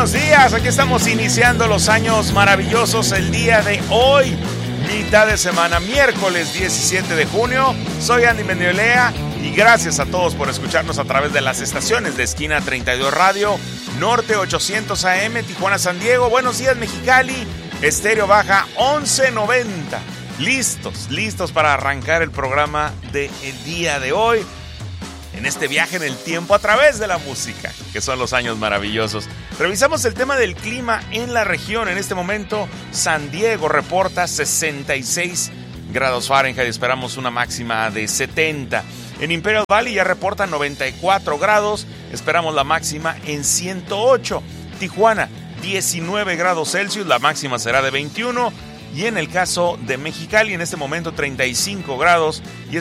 buenos días. Aquí estamos iniciando los años maravillosos el día de hoy, mitad de semana, miércoles 17 de junio. Soy Andy Mendiolea y gracias a todos por escucharnos a través de las estaciones de Esquina 32 Radio, Norte 800 AM, Tijuana, San Diego. Buenos días, Mexicali, Estéreo Baja 1190. Listos para arrancar el programa del día de hoy, en este viaje en el tiempo a través de la música, que son los años maravillosos. Revisamos el tema del clima en la región. En este momento, San Diego reporta 66 grados Fahrenheit. Esperamos una máxima de 70. En Imperial Valley ya reporta 94 grados. Esperamos la máxima en 108. Tijuana, 19 grados Celsius. La máxima será de 21. Y en el caso de Mexicali, en este momento 35 grados y